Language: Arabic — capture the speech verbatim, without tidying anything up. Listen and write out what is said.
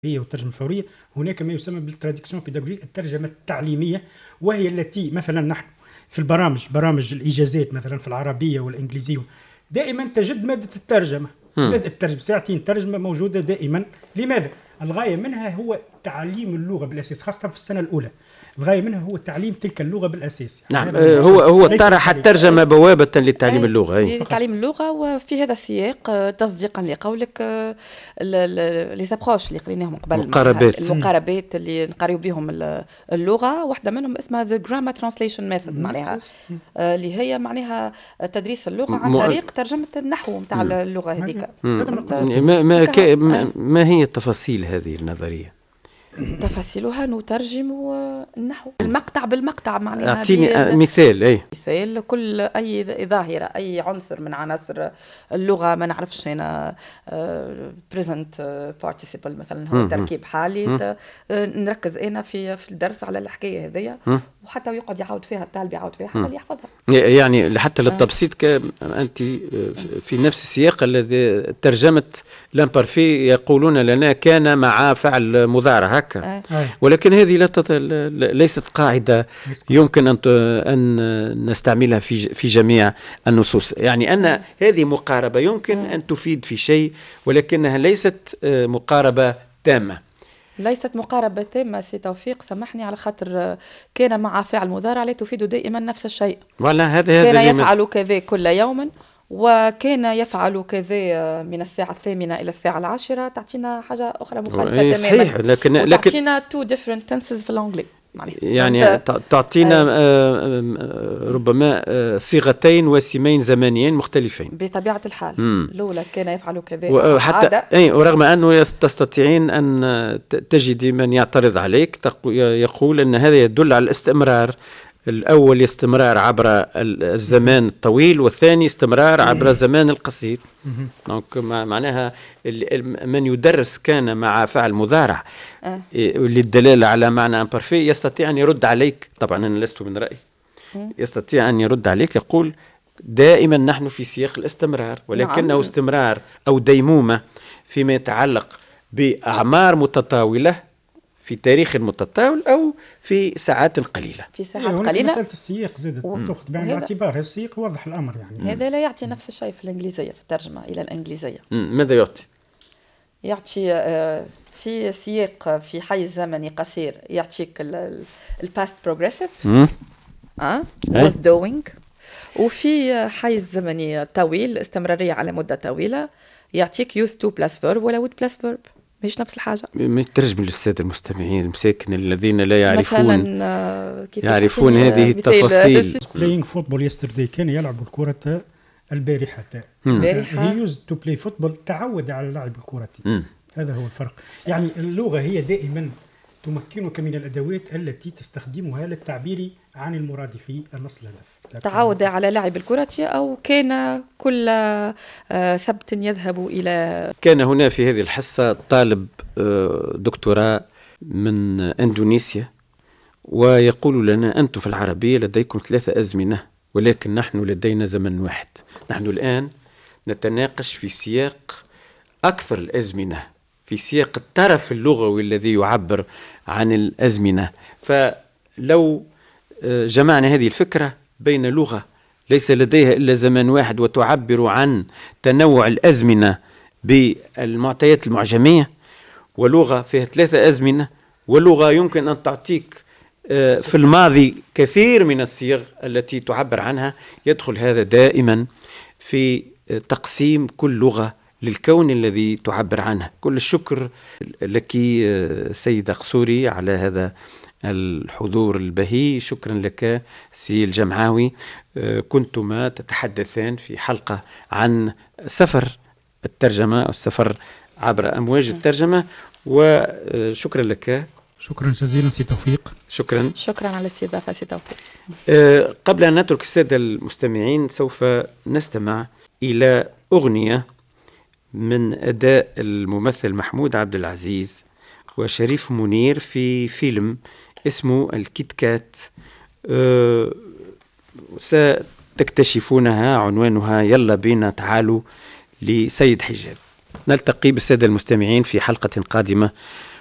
والترجمة الفورية. هناك ما يسمى بالتراديكسيون بيداغوجيك، الترجمة التعليمية، وهي التي مثلا نحن في البرامج برامج الإجازات مثلا في العربية والإنجليزية دائما تجد مادة الترجمة. مادة الترجمة ساعتين ترجمة موجودة دائما. لماذا؟ الغاية منها هو تعليم اللغة بالأساس، خاصة في السنة الأولى. الغاية منها هو تعليم تلك اللغة بالأساس. نعم، هو هو طرح الترجمة بوابة لتعليم اللغة. أي لتعليم اللغة. وفي هذا السياق تصديقا لقولك لي زابروش اللي قريناهم قبل، المقاربات المقاربات اللي نقريو بهم اللغة، واحدة منهم اسمها the grammar translation method، معناها اللي هي معناها تدريس اللغة عن طريق ترجمة النحو نتاع اللغة هذيك. ما ما ما هي تفاصيل هذه النظرية؟ تفاصيلها نترجم النحو المقطع بالمقطع، معناها اعطيني مثال. اي مثال كل اي ظاهره، اي عنصر من عناصر اللغه، ما نعرفش هنا present participle مثلا هو تركيب حالي، نركز انا في في الدرس على الحكايه هذيا، وحتى يقعد يعاود فيها الطالب يعاود فيها حتى يحفظها. يعني حتى للتبسيط انت في نفس السياق الذي ترجمه لامبارفي يقولون لنا كان مع فعل مضارع هكا، ولكن هذه لا تط... ليست قاعده يمكن ان ان نستعملها في في جميع النصوص. يعني ان هذه مقاربه يمكن ان تفيد في شيء، ولكنها ليست مقاربه تامه. ليست مقاربة تامة سي توفيق، سامحني، على خاطر كان مع فعل مضارع لا تفيد دائما نفس الشيء. ولا هذا كان يفعل كذا كل يوم، وكان يفعل كذا من الساعة الثامنة إلى الساعة العاشرة، تعطينا حاجة أخرى مختلفة تماما. صحيح، لكن لكن تعطينا two different tenses في الإنجليزي، يعني تعطينا آه ربما آه صيغتين واسمين زمنيين مختلفين بطبيعة الحال. الأولى كان يفعل كذا وحتى أي، ورغم أنه تستطيعين أن تجدي من يعترض عليك يقول أن هذا يدل على الاستمرار. الأول استمرار عبر الزمان الطويل، والثاني استمرار عبر الزمان القصير. دونك معناها من يدرس كان مع فعل مضارع أه. للدلالة على معنى امبارفي يستطيع أن يرد عليك. طبعا أنا لست من رأيي، يستطيع أن يرد عليك يقول دائما نحن في سياق الاستمرار، ولكنه نعم. استمرار أو ديمومة فيما يتعلق بأعمار متطاولة في تاريخ متطاول أو في ساعات قليلة. في ساعات قليلة. مسألة السياق زادت تأخذ بعين الاعتبار، السياق واضح الأمر يعني. هذا لا يعطي نفس الشيء في الإنجليزية، في الترجمة إلى الإنجليزية. ماذا يعطي؟ يعطي في سياق في حيز زمني قصير يعطيك الباست بروجريسيف اه was doing، وفي حيز زمني طويل استمرارية على مدة طويلة يعطيك used to plus verb ولا would plus verb. مش نفس الحاجة. ما يترجم للسادة المستمعين المساكن الذين لا يعرفون مثلا يعرفون هذه التفاصيل. playing football yesterday، كان يلعب الكرة البارحة. البارحة he used to play football، تعود على لعب الكرة. هذا هو الفرق. يعني اللغة هي دائما تمكنك من الأدوات التي تستخدمها للتعبير عن المراد في النص الهدف. تعود على لعب الكرة، أو كان كل سبت يذهب إلى. كان هنا في هذه الحصة طالب دكتوراه من إندونيسيا، ويقول لنا أنتم في العربية لديكم ثلاثة أزمنة، ولكن نحن لدينا زمن واحد. نحن الآن نتناقش في سياق أكثر الأزمنة، في سياق الطرف اللغوي الذي يعبر عن الأزمنة. فلو جمعنا هذه الفكرة بين لغة ليس لديها إلا زمن واحد وتعبر عن تنوع الأزمنة بالمعطيات المعجمية، ولغة فيها ثلاثة أزمنة، ولغة يمكن أن تعطيك في الماضي كثير من الصيغ التي تعبر عنها، يدخل هذا دائما في تقسيم كل لغة للكون الذي تعبر عنه. كل الشكر لك سيدة قصوري على هذا الحضور البهي. شكرا لك سي الجمعاوي. كنتما تتحدثان في حلقة عن سفر الترجمة أو السفر عبر أمواج الترجمة، وشكرا لك. شكرا جزيلا سي توفيق. شكرا شكرا على الاستضافة سي توفيق. قبل أن نترك السادة المستمعين سوف نستمع إلى أغنية من أداء الممثل محمود عبد العزيز وشريف منير في فيلم اسمه الكيت كات. أه ستكتشفونها، عنوانها يلا بينا تعالوا لسيد حجاب. نلتقي بالسادة المستمعين في حلقة قادمة